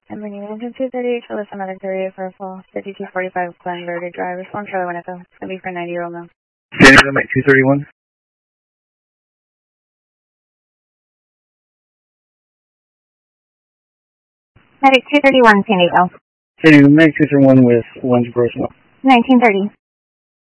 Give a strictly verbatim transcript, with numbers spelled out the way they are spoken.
I'm bringing in two thirty, Alyssa Medic thirty-eight for a fall, fifty-two forty-five Glenverde Drive, respond Charlie one Echo. It's going to be for a ninety year old male. Standing room at two thirty-one. Medic two thirty-one, San Diego. Standing room, Medic two thirty-one with one to Broswell. nineteen thirty.